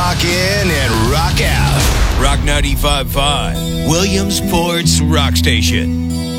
Rock in and rock out. Rock 95.5, Williamsport's Rock Station.